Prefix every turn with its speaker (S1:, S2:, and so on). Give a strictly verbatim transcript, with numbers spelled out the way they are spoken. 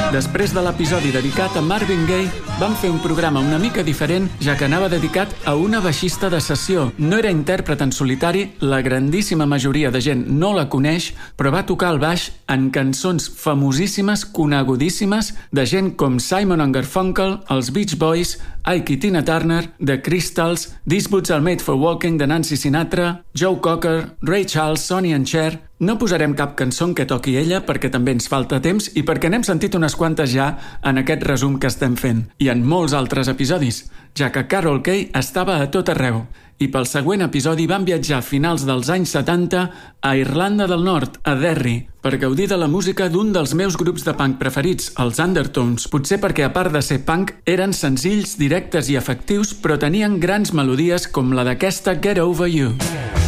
S1: Després de l'episodi dedicat a Marvin Gaye, vam fer un programa una mica diferent, ja que anava dedicat a una baixista de sessió. No era intèrpret en solitari, la grandíssima majoria de gent no la coneix, però va tocar el baix en cançons famosíssimes, conegudíssimes, de gent com Simon and Garfunkel, els Beach Boys, Ike i Tina Turner, The Crystals, These Boots Are Made for Walking de Nancy Sinatra, Joe Cocker, Ray Charles, Sonny and Cher. No posarem cap cançó que toqui ella perquè també ens falta temps i perquè n'hem sentit unes quantes ja en aquest resum que estem fent i en molts altres episodis, ja que Carol Kaye estava a tot arreu. I pel següent episodi vam viatjar a finals dels anys setanta a Irlanda del Nord, a Derry, per gaudir de la música d'un dels meus grups de punk preferits, els Undertones, potser perquè a part de ser punk eren senzills, directes i efectius, però tenien grans melodies com la d'aquesta Get Over You.